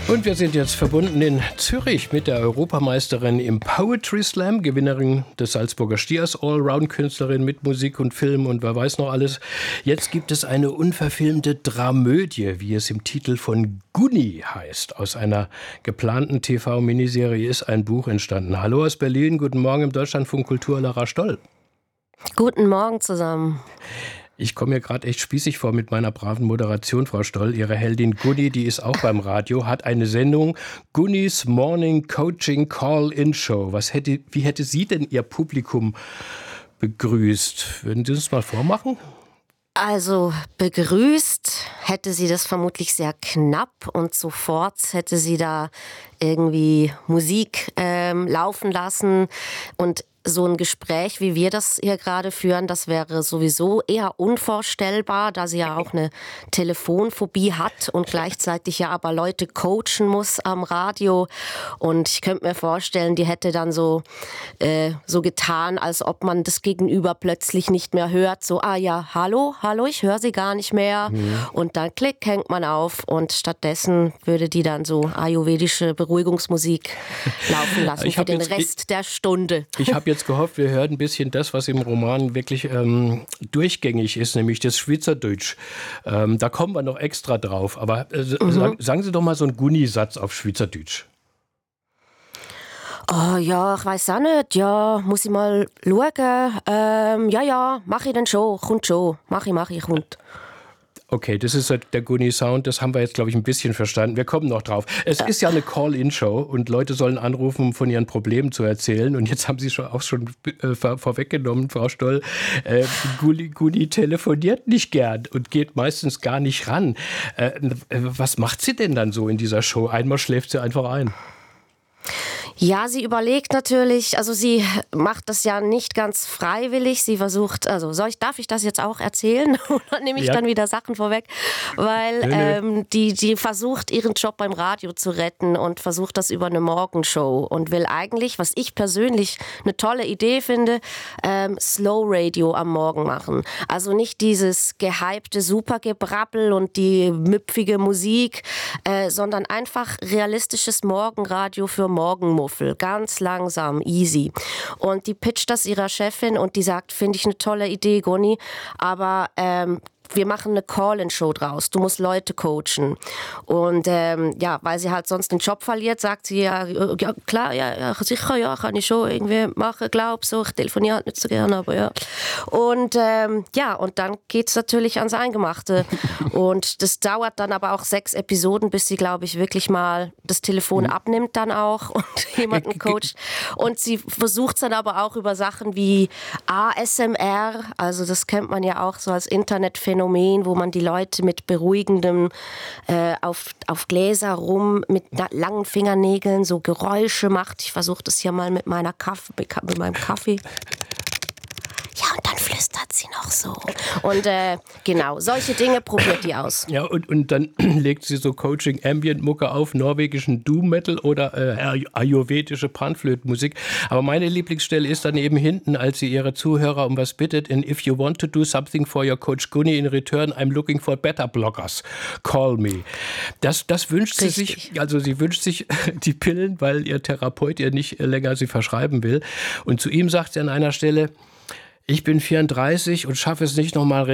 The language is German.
Und wir sind jetzt verbunden in Zürich mit der Europameisterin im Poetry Slam, Gewinnerin des Salzburger Stiers, Allround-Künstlerin mit Musik und Film und wer weiß noch alles. Jetzt gibt es eine unverfilmte Dramödie, wie es im Titel von Gunni heißt. Aus einer geplanten TV-Miniserie ist ein Buch entstanden. Hallo aus Berlin, guten Morgen im Deutschlandfunk Kultur, Lara Stoll. Guten Morgen zusammen. Ich komme mir gerade echt spießig vor mit meiner braven Moderation, Frau Stoll. Ihre Heldin Gunni, die ist auch beim Radio, hat eine Sendung, Gunnis Morning Coaching Call-In Show. Wie hätte sie denn ihr Publikum begrüßt? Würden Sie uns mal vormachen? Also begrüßt hätte sie das vermutlich sehr knapp und sofort hätte sie da irgendwie Musik laufen lassen und so ein Gespräch, wie wir das hier gerade führen, das wäre sowieso eher unvorstellbar, da sie ja auch eine Telefonphobie hat und gleichzeitig ja aber Leute coachen muss am Radio. Und ich könnte mir vorstellen, die hätte dann so getan, als ob man das Gegenüber plötzlich nicht mehr hört. So, hallo, ich höre sie gar nicht mehr. Und dann klick, hängt man auf und stattdessen würde die dann so ayurvedische Beruhigungsmusik laufen lassen für den Rest der Stunde. Ich habe jetzt gehofft, wir hören ein bisschen das, was im Roman wirklich durchgängig ist, nämlich das Schweizerdeutsch. Da kommen wir noch extra drauf. Aber sagen Sie doch mal so einen Gunni-Satz auf Schweizerdeutsch. Oh ja, ich weiss auch nicht. Ja, muss ich mal schauen. Ja, mach ich dann schon. Kommt schon. Mach ich, kommt. Okay, das ist der Gunni-Sound, das haben wir jetzt, glaube ich, ein bisschen verstanden. Wir kommen noch drauf. Es ist ja eine Call-In-Show und Leute sollen anrufen, um von ihren Problemen zu erzählen. Und jetzt haben Sie auch schon vorweggenommen, Frau Stoll, Gunni telefoniert nicht gern und geht meistens gar nicht ran. Was macht sie denn dann so in dieser Show? Einmal schläft sie einfach ein. Ja, sie überlegt natürlich, also sie macht das ja nicht ganz freiwillig. Sie versucht, darf ich das jetzt auch erzählen? Oder nehme ich dann wieder Sachen vorweg? Weil die versucht, ihren Job beim Radio zu retten und versucht das über eine Morgenshow und will eigentlich, was ich persönlich eine tolle Idee finde, Slow Radio am Morgen machen. Also nicht dieses gehypte Supergebrabbel und die müpfige Musik, sondern einfach realistisches Morgenradio für Morgenmuffel. Ganz langsam, easy. Und die pitcht das ihrer Chefin und die sagt, finde ich eine tolle Idee, Gunni, aber wir machen eine Call-In-Show draus. Du musst Leute coachen. Und weil sie halt sonst den Job verliert, sagt sie, ja klar, ja, sicher, ja, kann ich schon irgendwie machen, glaub so. Ich telefoniere halt nicht so gerne, aber ja. Und und dann geht's natürlich ans Eingemachte. Und das dauert dann aber auch 6 Episoden, bis sie, glaube ich, wirklich mal das Telefon abnimmt dann auch und jemanden coacht. Und sie versucht es dann aber auch über Sachen wie ASMR, also das kennt man ja auch so als Internetphänomen, wo man die Leute mit beruhigendem auf Gläser rum mit langen Fingernägeln so Geräusche macht. Ich versuche das hier mal mit meinem Kaffee. Ja, und dann flüstert sie noch so. Und genau, solche Dinge probiert die aus. Ja, und dann legt sie so Coaching-Ambient-Mucke auf, norwegischen Doom-Metal oder ayurvedische Panflötenmusik. Aber meine Lieblingsstelle ist dann eben hinten, als sie ihre Zuhörer um was bittet. And if you want to do something for your Coach Gunni in return, I'm looking for better bloggers. Call me. Das wünscht sie sich, also sie wünscht sich die Pillen, weil ihr Therapeut ihr nicht länger sie verschreiben will. Und zu ihm sagt sie an einer Stelle, ich bin 34 und schaffe es nicht nochmal